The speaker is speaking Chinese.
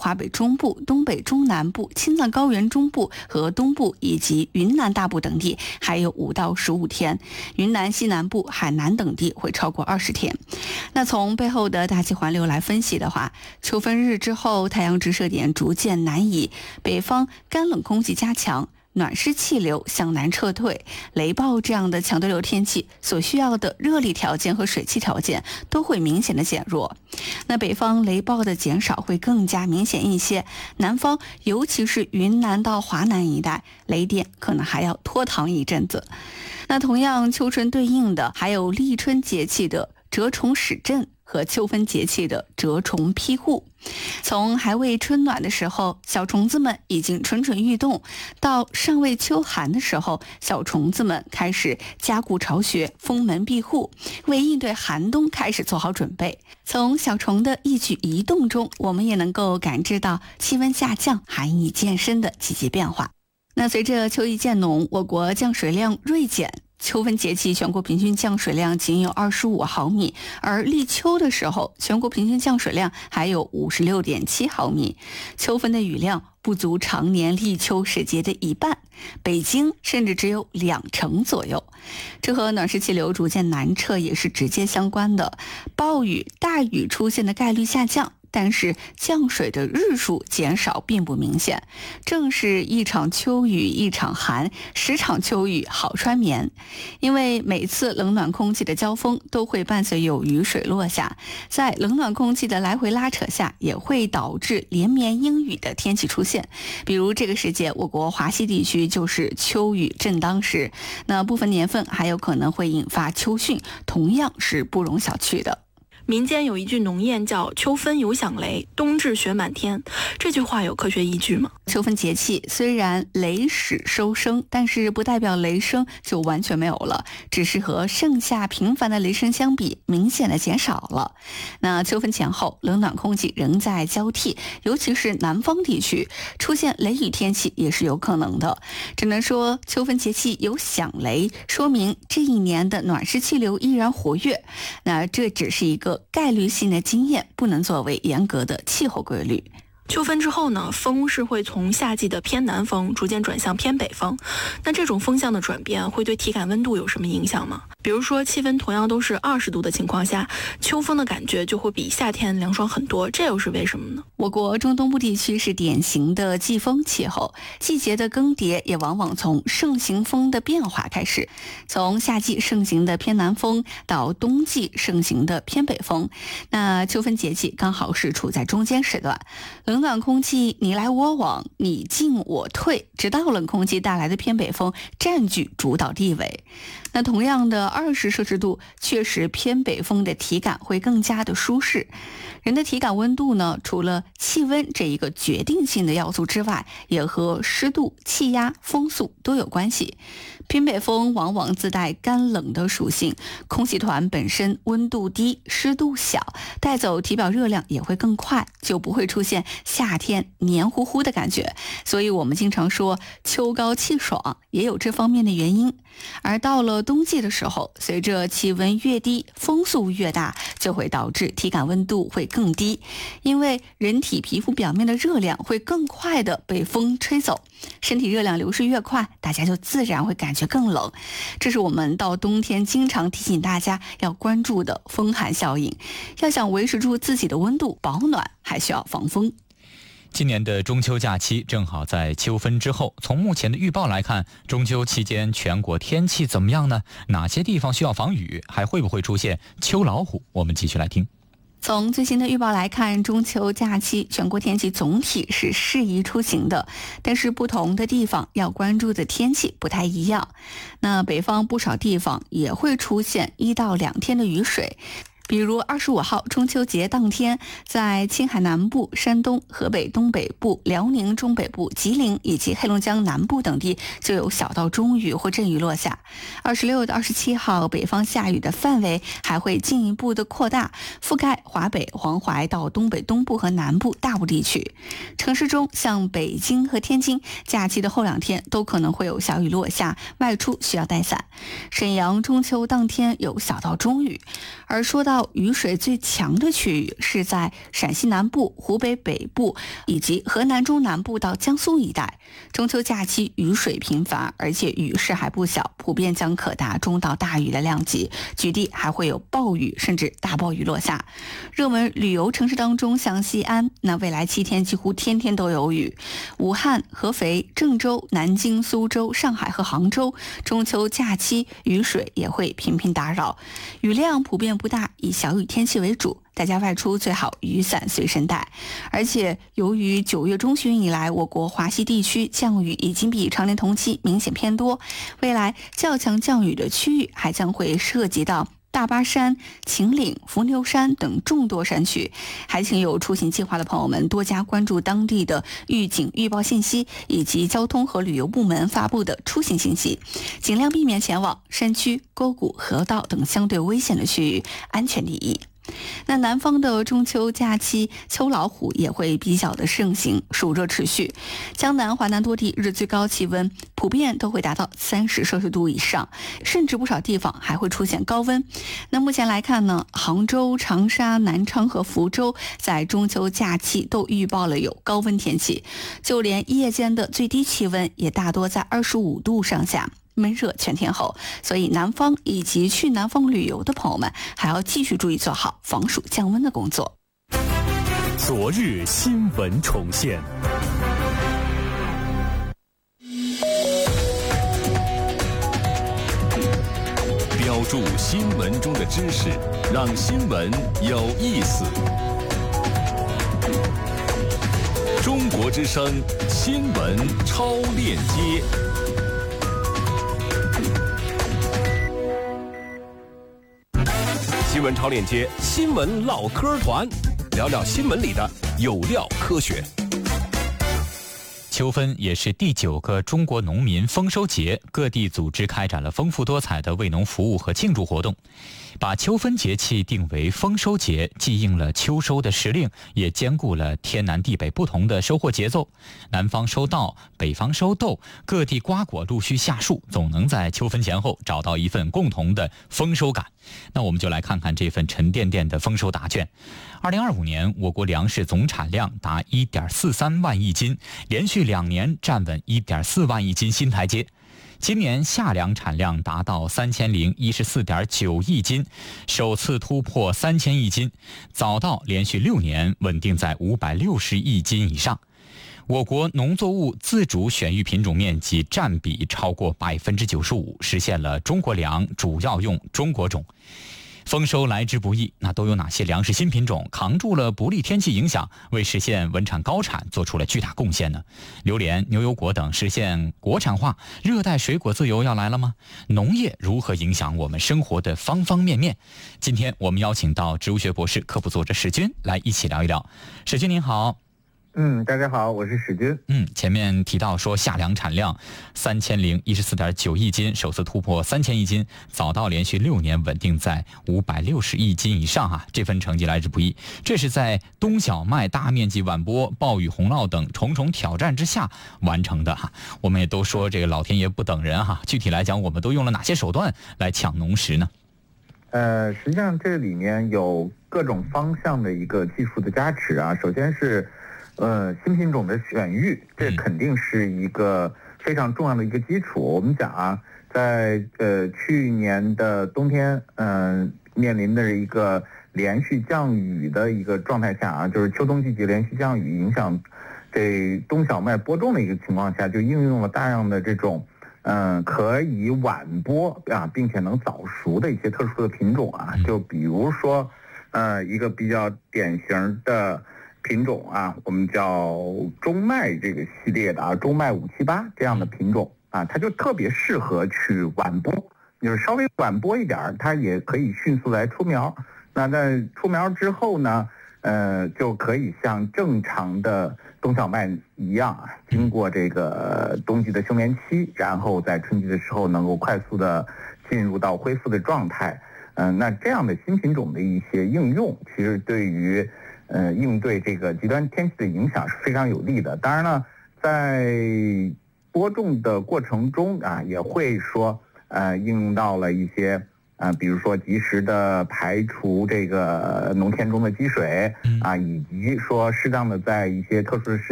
华北中部、东北中南部、青藏高原中部和东部以及云南大部等地还有5到15天，云南西南部、海南等地会超过20天。那从背后的大气环流来分析的话，秋分日之后，太阳直射点逐渐南移，北方干冷空气加强，暖湿气流向南撤退，雷暴这样的强对流天气所需要的热力条件和水汽条件都会明显的减弱。那北方雷暴的减少会更加明显一些，南方尤其是云南到华南一带，雷电可能还要拖堂一阵子。那同样秋春对应的还有立春节气的蛰虫始振和秋分节气的蛰虫披户。从还未春暖的时候，小虫子们已经蠢蠢欲动，到尚未秋寒的时候，小虫子们开始加固巢穴，封门闭户，为应对寒冬开始做好准备。从小虫的一举一动中，我们也能够感知到气温下降、寒意渐深的季节变化。那随着秋意渐浓，我国降水量锐减，秋分节气全国平均降水量仅有25毫米，而立秋的时候，全国平均降水量还有56.7毫米。秋分的雨量不足常年立秋时节的1半，北京甚至只有20%左右。这和暖湿气流逐渐南撤也是直接相关的，暴雨、大雨出现的概率下降，但是降水的日数减少并不明显，正是一场秋雨一场寒，10场秋雨好穿棉。因为每次冷暖空气的交锋都会伴随有雨水落下，在冷暖空气的来回拉扯下，也会导致连绵阴雨的天气出现。比如这个时节，我国华西地区就是秋雨正当时，那部分年份还有可能会引发秋汛，同样是不容小觑的。 民间有一句农谚叫秋分有响雷，冬至雪满天，这句话有科学依据吗？ 秋分节气虽然雷始收声，但是不代表雷声就完全没有了，只是和盛夏频繁的雷声相比，明显的减少了。那秋分前后，冷暖空气仍在交替，尤其是南方地区出现雷雨天气也是有可能的。只能说秋分节气有响雷，说明这一年的暖湿气流依然活跃。那这只是一个概率性的经验，不能作为严格的气候规律。 秋分之后呢，风是会从夏季的偏南风逐渐转向偏北风，那这种风向的转变会对体感温度有什么影响吗？比如说气温同样都是20度的情况下，秋风的感觉就会比夏天凉爽很多，这又是为什么呢？ 我国中东部地区是典型的季风气候，季节的更迭也往往从盛行风的变化开始，从夏季盛行的偏南风到冬季盛行的偏北风。那秋分节气刚好是处在中间时段，冷暖空气你来我往，你进我退，直到冷空气带来的偏北风占据主导地位。那同样的20摄氏度，确实偏北风的体感会更加的舒适。人的体感温度呢，除了气温这一个决定性的要素之外，也和湿度、气压、风速都有关系。偏北风往往自带干冷的属性，空气团本身温度低、湿度小，带走体表热量也会更快，就不会出现夏天黏糊糊的感觉。所以我们经常说秋高气爽，也有这方面的原因。而到了冬季的时候，随着气温越低，风速越大，就会导致体感温度会更低，因为人体皮肤表面的热量会更快的被风吹走，身体热量流失越快，大家就自然会感觉更冷。这是我们到冬天经常提醒大家要关注的风寒效应。要想维持住自己的温度，保暖还需要防风。 今年的中秋假期正好在秋分之后，从目前的预报来看，中秋期间全国天气怎么样呢？哪些地方需要防雨？还会不会出现秋老虎？我们继续来听。 从最新的预报来看，中秋假期全国天气总体是适宜出行的，但是不同的地方要关注的天气不太一样。那北方不少地方也会出现1到2天的雨水。比如25号中秋节当天，在青海南部、山东、河北东北部、辽宁中北部、吉林以及黑龙江南部等地就有小到中雨或阵雨落下。26到27号，北方下雨的范围还会进一步的扩大，覆盖华北、黄淮到东北东部和南部大部地区。城市中，像北京和天津，假期的后2天都可能会有小雨落下，外出需要带伞。沈阳中秋当天有小到中雨。而说到到雨水最强的区域是在陕西南部、湖北北部以及河南中南部到江苏一带。中秋假期雨水频繁，而且雨势还不小，普遍将可达中到大雨的量级，局地还会有暴雨甚至大暴雨落下。热门旅游城市当中，像西安，那未来7天几乎天天都有雨。武汉、合肥、郑州、南京、苏州、上海和杭州，中秋假期雨水也会频频打扰，雨量普遍不大，以小雨天气为主。大家外出最好雨伞随身带。而且由于9月中旬以来，我国华西地区降雨已经比常年同期明显偏多，未来较强降雨的区域还将会涉及到大巴山、秦岭、伏牛山等众多山区。还请有出行计划的朋友们多加关注当地的预警预报信息以及交通和旅游部门发布的出行信息，尽量避免前往山区、沟谷、河道等相对危险的区域，安全第一。那南方的中秋假期，秋老虎也会比较的盛行，暑热持续。江南、华南多地日最高气温普遍都会达到30摄氏度以上，甚至不少地方还会出现高温。那目前来看呢，杭州、长沙、南昌和福州在中秋假期都预报了有高温天气，就连夜间的最低气温也大多在25度上下。闷热全天候，所以南方以及去南方旅游的朋友们还要继续注意做好防暑降温的工作。 昨日新闻重现，标注新闻中的知识，让新闻有意思。中国之声新闻超链接。新闻超链接，新闻唠嗑团，聊聊新闻里的有料科学。 秋分也是第9个中国农民丰收节，各地组织开展了丰富多彩的为农服务和庆祝活动。把秋分节气定为丰收节，既应了秋收的时令，也兼顾了天南地北不同的收获节奏。南方收稻，北方收豆，各地瓜果陆续下树，总能在秋分前后找到一份共同的丰收感。那我们就来看看这份沉甸甸的丰收答卷。2025年，我国粮食总产量达 1.43 万亿斤，连续2年站稳 1.4 万亿斤新台阶。今年夏粮产量达到 3014.9 亿斤，首次突破3000亿斤，早稻连续6年稳定在560亿斤以上。我国农作物自主选育品种面积占比超过 95%， 实现了中国粮主要用中国种。丰收来之不易，那都有哪些粮食新品种扛住了不利天气影响，为实现稳产高产做出了巨大贡献呢？榴莲、牛油果等实现国产化，热带水果自由要来了吗？农业如何影响我们生活的方方面面？今天我们邀请到植物学博士、科普作者史军来一起聊一聊。史军您好。 大家好，我是史军。 前面提到说夏粮产量 3014.9 亿斤，首次突破3000亿斤，早稻连续6年稳定在560亿斤以上这份成绩来之不易。这是在冬小麦大面积晚播、暴雨洪涝等重重挑战之下完成的我们也都说这个老天爷不等人具体来讲，我们都用了哪些手段来抢农时呢？ 实际上这里面有各种方向的一个技术的加持首先是新品种的选育，这肯定是一个非常重要的一个基础。我们讲在去年的冬天，面临的一个连续降雨的一个状态下就是秋冬季节连续降雨影响这冬小麦播种的一个情况下，就应用了大量的这种可以晚播并且能早熟的一些特殊的品种就比如说一个比较典型的品种我们叫中麦这个系列的中麦578这样的品种它就特别适合去晚播，就是稍微晚播一点，它也可以迅速来出苗。那在出苗之后呢，就可以像正常的冬小麦一样经过这个冬季的休眠期，然后在春季的时候能够快速的进入到恢复的状态。那这样的新品种的一些应用，其实对于应对这个极端天气的影响是非常有利的。当然了，在播种的过程中也会说应用到了一些比如说及时的排除这个农田中的积水以及说适当的在一些特殊的时